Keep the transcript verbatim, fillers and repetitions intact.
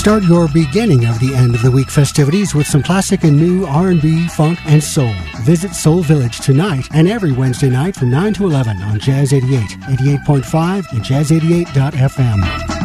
Start your beginning of the end of the week festivities with some classic and new R and B, funk, and soul. Visit Soul Village tonight and every Wednesday night from nine to eleven on Jazz eighty-eight, eighty-eight point five, and jazz eighty-eight dot f m.